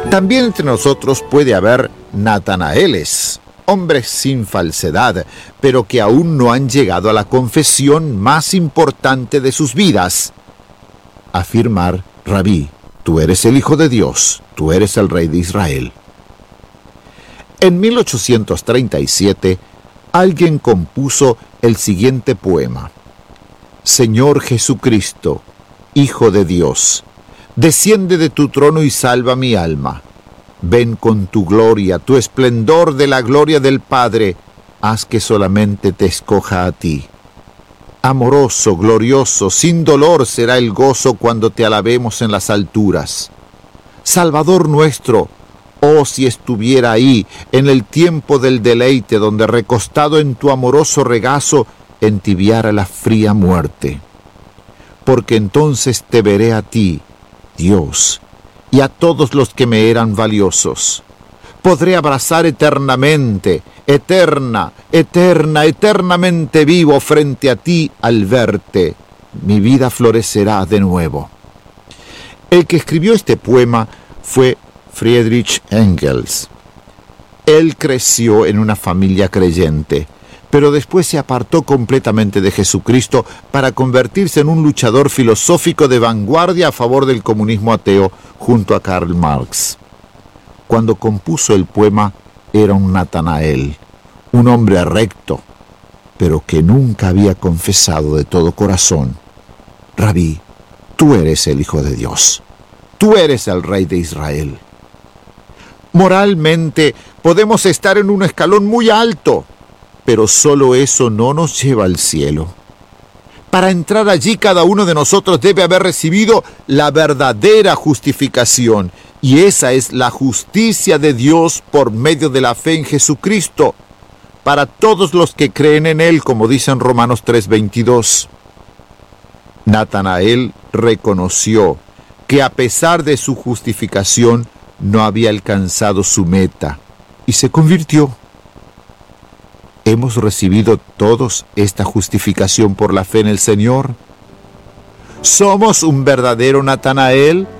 También entre nosotros puede haber Natanaeles, hombres sin falsedad, pero que aún no han llegado a la confesión más importante de sus vidas: afirmar: Rabí, tú eres el Hijo de Dios, tú eres el Rey de Israel. En 1837, alguien compuso el siguiente poema: Señor Jesucristo, Hijo de Dios, desciende de tu trono y salva mi alma. Ven con tu gloria, tu esplendor de la gloria del Padre, haz que solamente te escoja a ti. Amoroso, glorioso, sin dolor será el gozo cuando te alabemos en las alturas. Salvador nuestro, oh si estuviera ahí, en el tiempo del deleite, donde recostado en tu amoroso regazo, entibiara la fría muerte. Porque entonces te veré a ti, Dios, y a todos los que me eran valiosos. Podré abrazar eternamente, eternamente vivo frente a ti al verte. Mi vida florecerá de nuevo. El que escribió este poema fue Friedrich Engels. Él creció en una familia creyente, pero después se apartó completamente de Jesucristo para convertirse en un luchador filosófico de vanguardia a favor del comunismo ateo junto a Karl Marx. Cuando compuso el poema era un Natanael, un hombre recto, pero que nunca había confesado de todo corazón: Rabí, tú eres el Hijo de Dios, tú eres el Rey de Israel. Moralmente podemos estar en un escalón muy alto, pero solo eso no nos lleva al cielo. Para entrar allí, cada uno de nosotros debe haber recibido la verdadera justificación, y esa es la justicia de Dios por medio de la fe en Jesucristo, para todos los que creen en Él, como dice en Romanos 3:22. Natanael reconoció que a pesar de su justificación, no había alcanzado su meta, y se convirtió. ¿Hemos recibido todos esta justificación por la fe en el Señor? ¿Somos un verdadero Natanael?